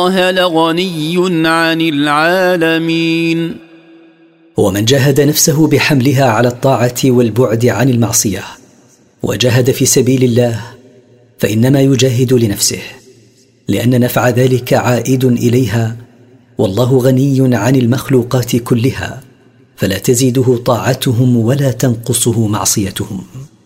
الله لغني عن العالمين. ومن جاهد نفسه بحملها على الطاعة والبعد عن المعصية وجاهد في سبيل الله فإنما يجاهد لنفسه، لأن نفع ذلك عائد إليها، والله غني عن المخلوقات كلها، فلا تزيده طاعتهم ولا تنقصه معصيتهم.